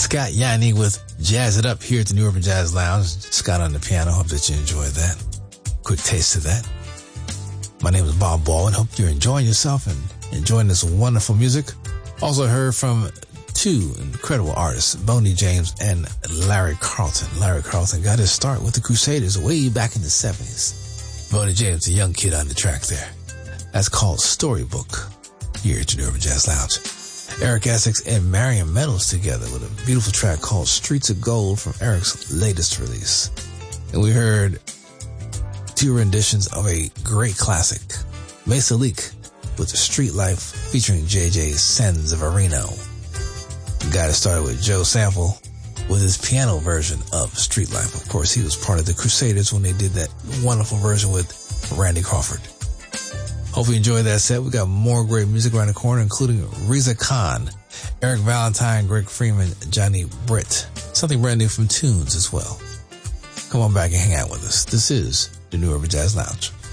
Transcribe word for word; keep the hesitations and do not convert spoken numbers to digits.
Scott Yanni with Jazz It Up here at the New Urban Jazz Lounge. Scott on the piano. Hope that you enjoyed that. Quick taste of that. My name is Bob Baldwin. Hope you're enjoying yourself and enjoying this wonderful music. Also heard from two incredible artists, Boney James and Larry Carlton. Larry Carlton got his start with the Crusaders way back in the seventies. Boney James, a young kid on the track there. That's called Storybook here at the New Urban Jazz Lounge. Eric Essex and Marion Meadows together with a beautiful track called Streets of Gold from Eric's latest release. And we heard two renditions of a great classic, Mesa Leak with The Street Life featuring J J Sens of Reno. Got it started with Joe Sample with his piano version of Street Life. Of course, he was part of the Crusaders when they did that wonderful version with Randy Crawford. Hope you enjoyed that set. We got more great music around the corner, including Reza Khan, Eric Valentine, Greg Freeman, Johnny Britt. Something brand new from Tunes as well. Come on back and hang out with us. This is the New Urban Jazz Lounge.